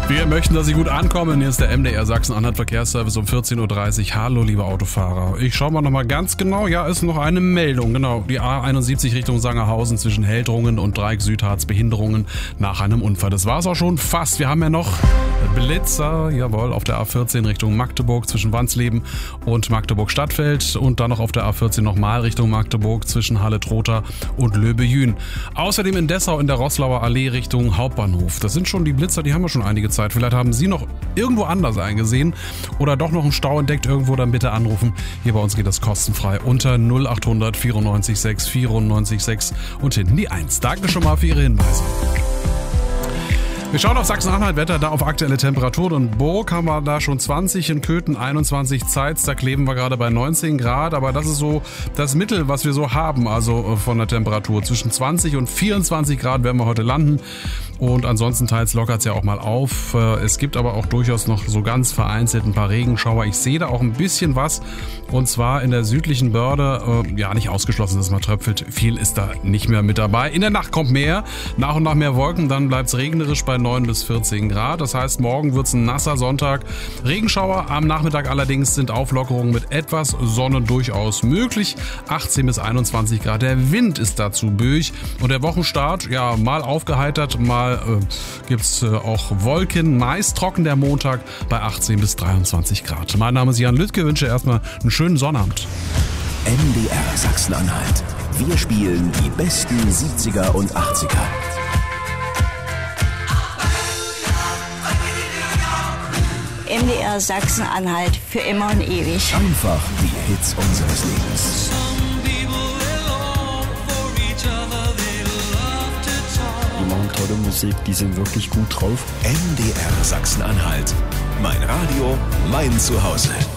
Wir möchten, dass Sie gut ankommen. Hier ist der MDR Sachsen-Anhalt Verkehrsservice um 14.30 Uhr. Hallo, liebe Autofahrer. Ich schaue mal nochmal ganz genau. Ja, ist noch eine Meldung. Genau, die A71 Richtung Sangerhausen zwischen Heldrungen und Dreieck Südharz. Behinderungen nach einem Unfall. Das war's auch schon fast. Wir haben ja noch Blitzer, jawohl, auf der A14 Richtung Magdeburg zwischen Wansleben und Magdeburg-Stadtfeld. Und dann noch auf der A14 nochmal Richtung Magdeburg zwischen Halle-Trotha und Löbe-Jühn. Außerdem in Dessau in der Roßlauer Allee Richtung Hauptbahnhof. Das sind schon die Blitzer, die haben wir schon einige Zeit. Vielleicht haben Sie noch irgendwo anders eingesehen oder doch noch einen Stau entdeckt irgendwo, dann bitte anrufen. Hier bei uns geht das kostenfrei unter 0800 94 6 94 6 und hinten die 1. Danke schon mal für Ihre Hinweise. Wir schauen auf Sachsen-Anhalt-Wetter, da auf aktuelle Temperaturen. Und Burg haben wir da schon 20, in Köthen 21, Zeitz, da kleben wir gerade bei 19 Grad. Aber das ist so das Mittel, was wir so haben, also von der Temperatur. Zwischen 20 und 24 Grad werden wir heute landen. Und ansonsten teils lockert es ja auch mal auf. Es gibt aber auch durchaus noch so ganz vereinzelt ein paar Regenschauer. Ich sehe da auch ein bisschen was. Und zwar in der südlichen Börde. Ja, nicht ausgeschlossen, dass es mal tröpfelt. Viel ist da nicht mehr mit dabei. In der Nacht kommt mehr. Nach und nach mehr Wolken. Dann bleibt es regnerisch bei 9 bis 14 Grad. Das heißt, morgen wird es ein nasser Sonntag. Regenschauer. Am Nachmittag allerdings sind Auflockerungen mit etwas Sonne durchaus möglich. 18 bis 21 Grad. Der Wind ist dazu böig. Und der Wochenstart, ja, mal aufgeheitert, mal gibt's auch Wolken. Meist trocken der Montag bei 18 bis 23 Grad. Mein Name ist Jan Lüttke. Wünsche erstmal einen schönen Sonnabend. MDR Sachsen-Anhalt. Wir spielen die besten 70er und 80er. MDR Sachsen-Anhalt für immer und ewig. Einfach die Hits unseres Lebens. Die machen tolle Musik, die sind wirklich gut drauf. MDR Sachsen-Anhalt. Mein Radio, mein Zuhause.